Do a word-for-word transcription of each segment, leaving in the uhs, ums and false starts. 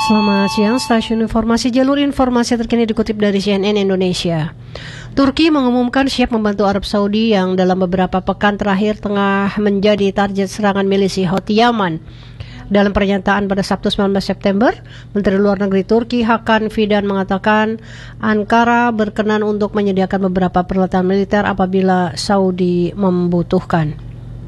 Selamat siang, stasiun informasi jalur informasi terkini dikutip dari C N N Indonesia. Turki mengumumkan siap membantu Arab Saudi yang dalam beberapa pekan terakhir tengah menjadi target serangan milisi Houthi Yaman. Dalam pernyataan pada Sabtu sembilan belas September, Menteri Luar Negeri Turki Hakan Fidan mengatakan Ankara berkenan untuk menyediakan beberapa peralatan militer apabila Saudi membutuhkan.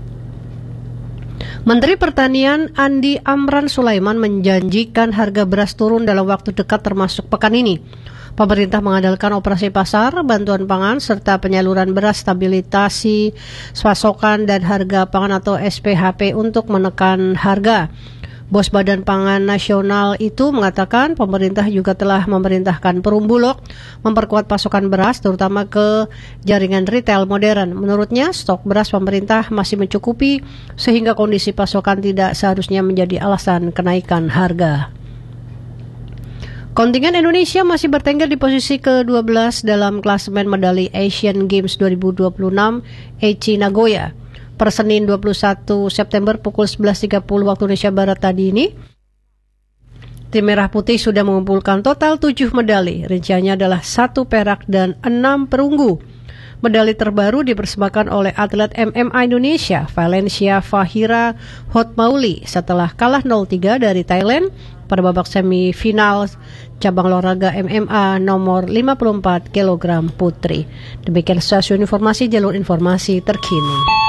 Menteri Pertanian Andi Amran Sulaiman menjanjikan harga beras turun dalam waktu dekat termasuk pekan ini. Pemerintah mengandalkan operasi pasar, bantuan pangan, serta penyaluran beras stabilisasi pasokan dan harga pangan atau S P H P untuk menekan harga. Bos Badan Pangan Nasional itu mengatakan pemerintah juga telah memerintahkan Perum Bulog memperkuat pasokan beras terutama ke jaringan retail modern. Menurutnya, stok beras pemerintah masih mencukupi sehingga kondisi pasokan tidak seharusnya menjadi alasan kenaikan harga. Kontingen Indonesia masih bertengger di posisi ke dua belas dalam klasemen medali Asian Games dua ribu dua puluh enam Aichi Nagoya. Per Senin dua puluh satu September pukul sebelas tiga puluh waktu Indonesia Barat tadi ini, tim Merah Putih sudah mengumpulkan total tujuh medali. Rinciannya adalah satu perak dan enam perunggu. Medali terbaru dipersembahkan oleh atlet M M A Indonesia, Valencia Fahira Hotmauli, setelah kalah nol tiga dari Thailand pada babak semifinal cabang olahraga M M A nomor lima puluh empat kilogram putri. Demikian stasiun informasi jalur informasi terkini.